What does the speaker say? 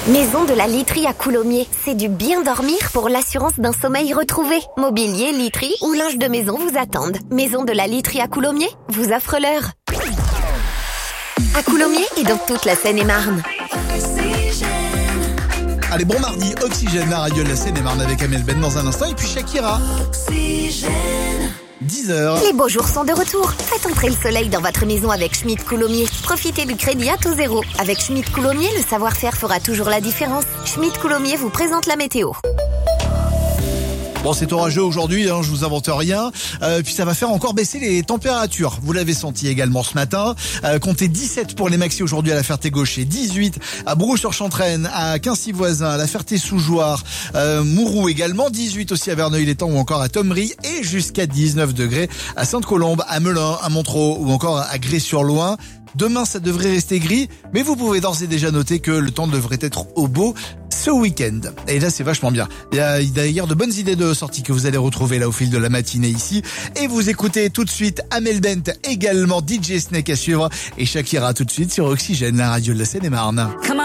Maison de la Literie à Coulommiers. C'est du bien dormir pour l'assurance d'un sommeil retrouvé. Mobilier, literie ou linge de maison vous attendent. Maison de la Literie à Coulommiers vous offre l'heure. À Coulommiers et dans toute la Seine-et-Marne. Allez, bon mardi, Oxygène, la radio de la Seine-et-Marne avec Amel Ben dans un instant. Et puis Shakira. 10h. Les beaux jours sont de retour. Faites entrer le soleil dans votre maison avec Schmitt Coulommiers. Profitez du crédit à taux zéro. Avec Schmitt Coulommiers, le savoir-faire fera toujours la différence. Schmitt Coulommiers vous présente la météo. Bon, c'est orageux aujourd'hui, je vous invente rien. Puis ça va faire encore baisser les températures. Vous l'avez senti également ce matin. Comptez 17 pour les maxi aujourd'hui à la Ferté-Gaucher, 18 à Bourgoin-sur-Chantraine, à Quincy-Voisin, à la Ferté-sous-Jouarre, Mouroux également, 18 aussi à Verneuil-l'Étang ou encore à Thomery et jusqu'à 19 degrés à Sainte-Colombe, à Melun, à Montereau ou encore à Grès-sur-Loing. Demain, ça devrait rester gris, mais vous pouvez d'ores et déjà noter que le temps devrait être au beau ce week-end. Et là, c'est vachement bien. Il y a d'ailleurs de bonnes idées de sortie que vous allez retrouver là au fil de la matinée ici. Et vous écoutez tout de suite Amel Bent, également DJ Snake à suivre, et Shakira tout de suite sur Oxygène, la radio de la Seine-et-Marne.